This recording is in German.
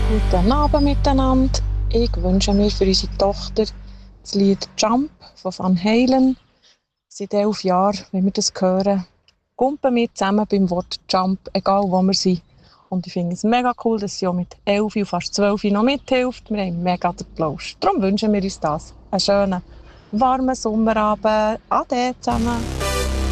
Guten Abend miteinander. Ich wünsche mir für unsere Tochter das Lied «Jump» von Van Halen. Seit 11 Jahren, wenn wir das hören, kumpen wir zusammen beim Wort «Jump», egal wo wir sind. Und ich finde es mega cool, dass sie auch mit 11 und fast 12 noch mithilft. Wir haben mega den Applaus. Darum wünschen wir uns das. Einen schönen, warmen Sommerabend. Ade zusammen.